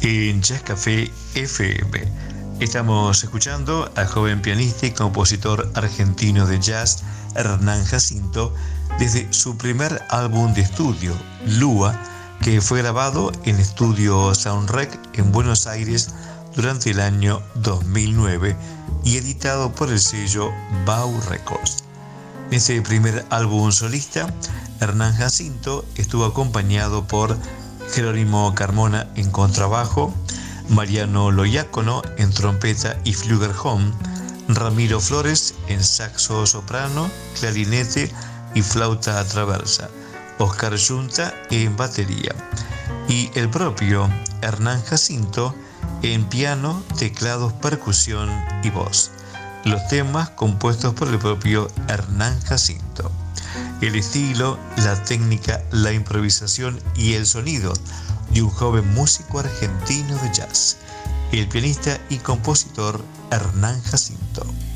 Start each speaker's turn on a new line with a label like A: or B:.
A: en Jazz Café FM. Estamos escuchando al joven pianista y compositor argentino de jazz, Hernán Jacinto, desde su primer álbum de estudio, Lua, que fue grabado en Estudio Soundrec en Buenos Aires durante el año 2009 y editado por el sello Bau Records. En ese primer álbum solista, Hernán Jacinto estuvo acompañado por Jerónimo Carmona en contrabajo, Mariano Loiacono en trompeta y flugelhorn, Ramiro Flores en saxo soprano, clarinete y flauta traversa, Oscar Yunta en batería y el propio Hernán Jacinto en piano, teclados, percusión y voz. Los temas compuestos por el propio Hernán Jacinto. El estilo, la técnica, la improvisación y el sonido de un joven músico argentino de jazz, el pianista y compositor Hernán Jacinto.